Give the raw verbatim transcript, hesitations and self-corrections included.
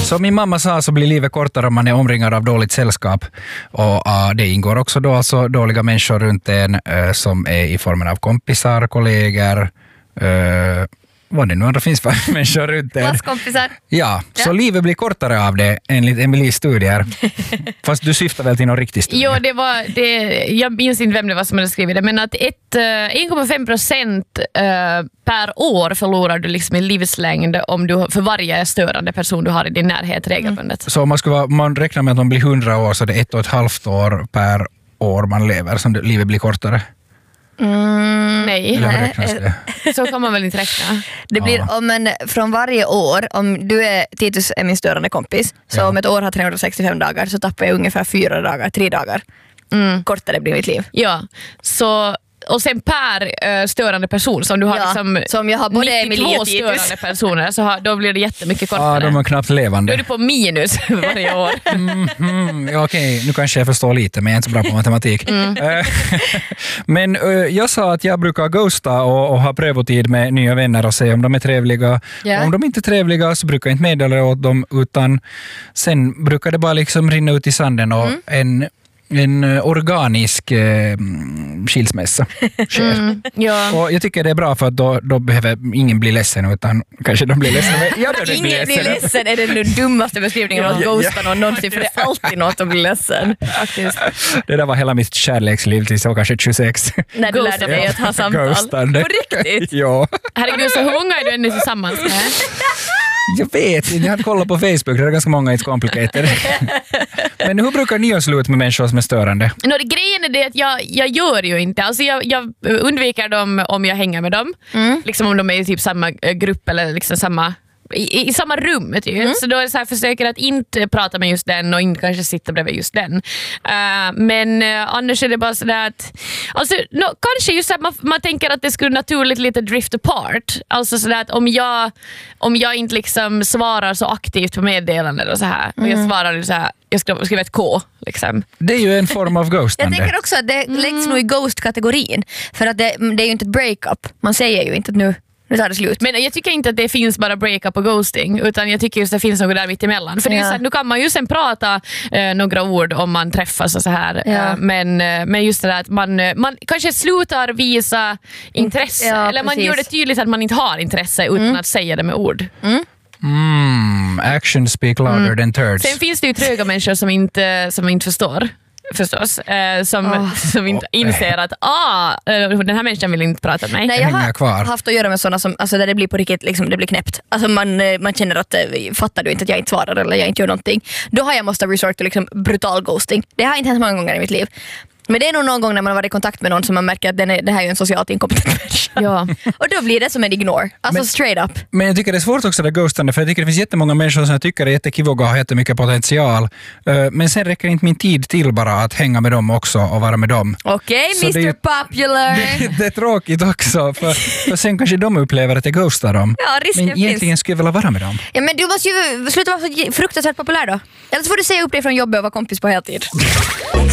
Som min mamma sa så blir livet kortare om man är omringad av dåligt sällskap. Och uh, det ingår också då alltså dåliga människor runt en uh, som är i formen av kompisar, kollegor, uh, vad det nu andra finns för människor runt en. Klasskompisar. Ja, så ja. Livet blir kortare av det enligt Emelies studier. Fast du syftar väl till någon riktig studie? Jo, det var, det, jag minns inte vem det var som hade skrivit det, men att ett, en komma fem procent uh, per år förlorar du liksom i livslängd om du, för varje störande person du har i din närhet regelbundet. Mm. Så om man, ska vara, man räknar med att man blir hundra år så det är ett och ett halvt år per år man lever som det, livet blir kortare? Mm, nej, nej. Så kan man väl inte räkna. Det blir ja. om en, från varje år, om du är Titus är min störande kompis, så ja. om ett år har trehundrasextiofem dagar så tappar jag ungefär fyra dagar, tre dagar. Mm. Kortare blir mitt liv. Ja, så och sen per uh, störande person som du har ja, liksom som jag har både nittiotvå störande personer så har, då blir det jättemycket kortare. Ja, de är knappt levande. Då är du på minus varje år. Mm, mm, ja, okej, nu kanske jag förstår lite men jag är inte så bra på matematik. Mm. Men uh, jag sa att jag brukar ghosta och, och ha prövotid med nya vänner och se om de är trevliga. Yeah. Om de inte är trevliga så brukar jag inte meddela åt dem utan sen brukar det bara liksom rinna ut i sanden och mm. en en organisk eh, skilsmässa sker. Mm, ja. Och jag tycker det är bra för att då, då behöver ingen bli ledsen utan kanske de blir ledsna. Jag ingen blir ledsen. ledsen är den dummaste beskrivningen av ghosta någon någonsin för det är alltid något att bli ledsen. Faktiskt. Det där var hela mitt kärleksliv tills jag kanske tjugosex. När du lärde dig att ha samtal. Ghostande. På riktigt? Ja. Herregud, så hur många är du ännu tillsammans med? Jag vet inte, jag har kollat på Facebook, det är ganska många it's complicated. Men hur brukar ni göra slut med människor som är störande? No, det, grejen är det att jag, jag gör ju inte, alltså jag, jag undviker dem om jag hänger med dem. Mm. Liksom om de är i typ samma grupp eller liksom samma I, i samma rum typ. Mm. Så då är det så här, försöker att inte prata med just den och inte kanske sitta bredvid just den. Uh, men uh, annars är det bara sådär att alltså, no, kanske just så att man, man tänker att det skulle naturligt lite drift apart. Alltså sådär att om jag om jag inte liksom svarar så aktivt på meddelanden och så här mm. och jag svarar så här, jag skriver, skriver ett K liksom. Det är ju en form av ghostande. Jag tänker också att det läggs mm. nog i ghost-kategorin för att det, det är ju inte ett breakup. Man säger ju inte att nu Nu tar det slut. Men jag tycker inte att det finns bara breakup och ghosting utan jag tycker just att det finns något där mitt emellan. För ja. det är så att nu kan man ju sen prata eh, några ord om man träffas och så här. Ja. Eh, men, eh, men just det där att man, man kanske slutar visa intresse. Ja, eller man precis. Gör det tydligt att man inte har intresse utan mm. att säga det med ord. Mm. Mm, action speak louder mm. than turds. Sen finns det ju tröga människor som inte, som inte förstår. Förstås, eh, som, oh. som inte inser att ah, den här människan vill inte prata med mig. Nej, jag har kvar. haft att göra med sådana som, alltså, där det blir på riktigt liksom, det blir knäppt. Alltså, man, man känner att fattar du inte att jag inte svarar eller jag inte gör någonting. Då har jag måste resort till liksom, brutal ghosting. Det har inte hänt många gånger i mitt liv. Men det är nog någon gång när man har varit i kontakt med någon som man märker att den är, det här är en socialt inkompetent människa. Ja. Och då blir det som en ignore. Alltså men, straight up. Men jag tycker det är svårt också det ghostande för jag tycker det finns jättemånga människor som jag tycker är jättekivoga och har jättemycket potential. Men sen räcker inte min tid till bara att hänga med dem också och vara med dem. Okej, okay, mister Popular. Det, det är tråkigt också för, för sen kanske de upplever att jag ghostar dem. Ja, risken men egentligen finns. skulle jag vilja vara med dem. Ja, men du måste ju sluta vara så fruktansvärt populär då. Eller så får du säga upp dig från jobbet och vara kompis på heltid.